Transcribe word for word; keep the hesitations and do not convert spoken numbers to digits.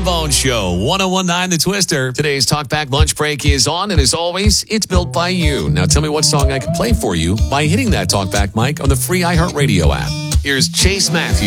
Bone Show, one oh one point nine The Twister. Today's Talkback Lunch Break is on, and as always, it's built by you. Now tell me what song I can play for you by hitting that Talkback mic on the free iHeartRadio app. Here's Chase Matthews.